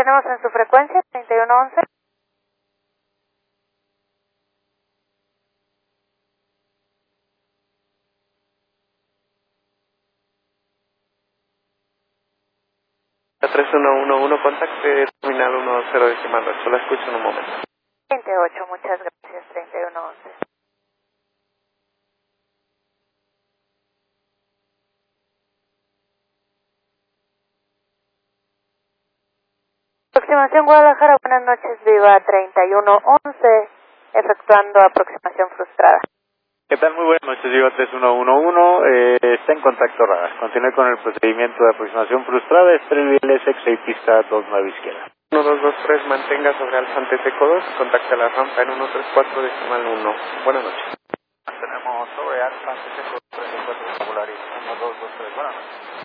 tenemos en su frecuencia, 3111. La 3111, contacte terminal 10 decimal 8, la escucho en un momento. 28, muchas gracias, 3111. Aproximación Guadalajara, buenas noches, viva 3111, efectuando aproximación frustrada. ¿Qué tal? Muy buenas noches, Viva 3111, está en contacto radar. Continúe con el procedimiento de aproximación frustrada, estrella LS6 pista 29 izquierda. 1223, mantenga sobre Alfante Seco 2, contacta la rampa en 134 decimal 1. Buenas noches. Tenemos sobre Alfante Seco 34 Polaris 1223, buenas noches.